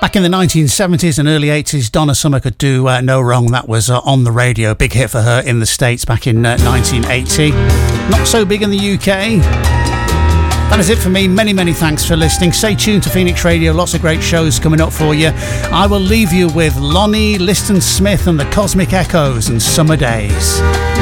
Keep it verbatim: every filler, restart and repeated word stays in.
Back in the nineteen seventies and early eighties, Donna Summer Could Do uh, No Wrong. That was uh, on the radio. Big hit for her in the States back in uh, nineteen eighty. Not so big in the U K. That is it for me. Many, many thanks for listening. Stay tuned to Phoenix Radio. Lots of great shows coming up for you. I will leave you with Lonnie Liston Smith and the Cosmic Echoes and Summer Days.